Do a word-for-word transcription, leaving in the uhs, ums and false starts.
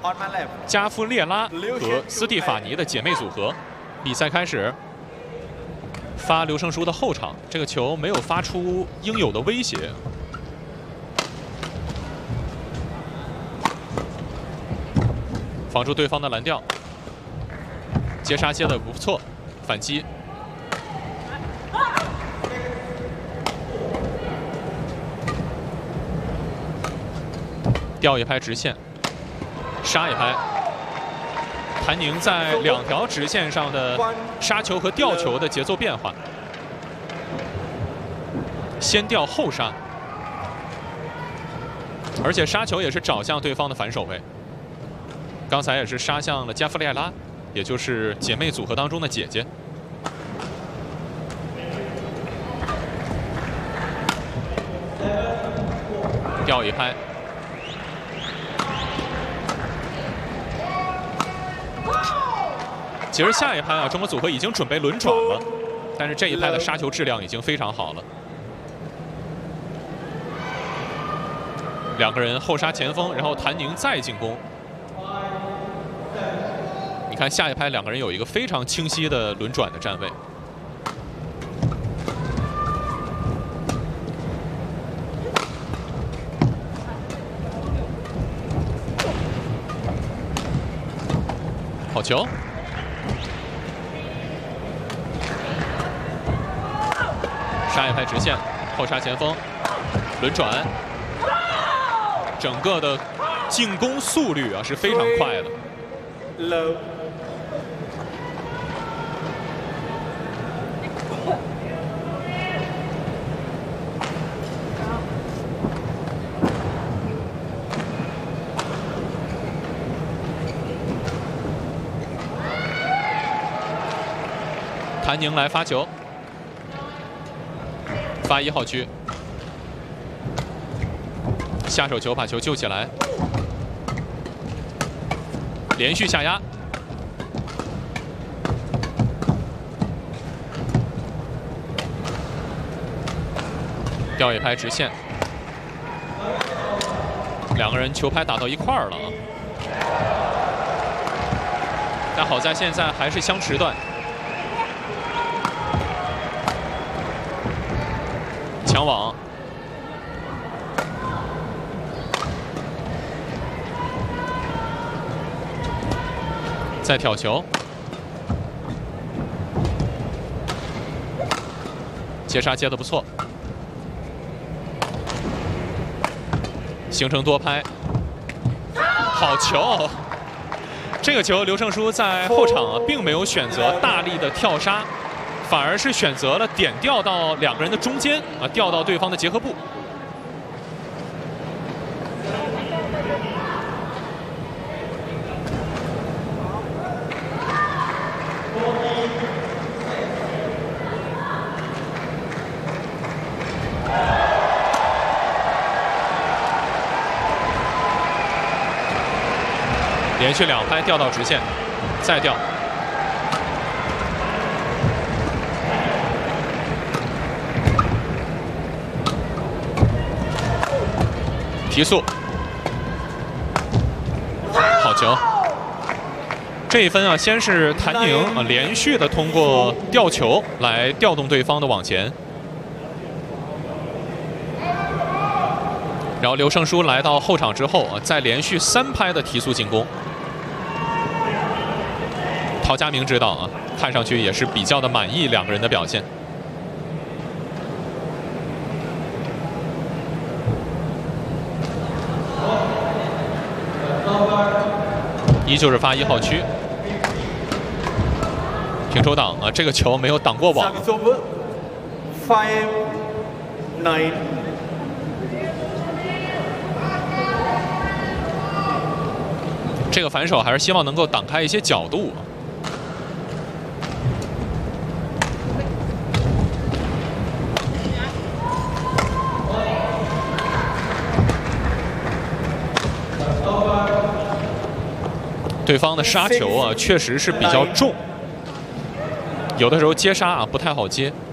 加夫列拉和斯蒂法尼的姐妹组合。比赛开始，发刘胜书的后场，这个球没有发出应有的威胁。防住对方的拦吊，接杀接的不错，反击。 吊一拍直线，杀一拍。谭宁在两条直线上的杀球和吊球的节奏变化，先吊后杀，而且杀球也是找向对方的反手位。刚才也是杀向了加夫列拉，也就是姐妹组合当中的姐姐。吊一拍。 其实下一拍啊，中国组合已经准备轮转了，但是这一拍的杀球质量已经非常好了。两个人后杀前锋，然后谭宁再进攻。你看下一拍，两个人有一个非常清晰的轮转的站位。好球！ 杀一拍直线，后杀前锋，轮转，整个的进攻速率啊是非常快的。Low. 谭宁来发球。 发一号区，下手球把球救起来，连续下压，吊一拍直线，两个人球拍打到一块儿了啊！但好在现在还是相持段。 抢网，再挑球，接杀接得不错，形成多拍，好球！这个球刘胜书在后场啊，并没有选择大力的跳杀。 反而是选择了点吊到两个人的中间啊，吊到对方的结合部。连续两拍吊到直线，再吊。 提速，好球！这一分啊，先是谭宁啊连续的通过吊球来调动对方的往前，然后刘胜书来到后场之后啊，再连续三拍的提速进攻。陶家明指导啊，看上去也是比较的满意两个人的表现。 依旧是发一号区，平手挡啊，这个球没有挡过网。这个反手还是希望能够挡开一些角度。对方的杀球啊，确实是比较重，有的时候接杀啊不太好接。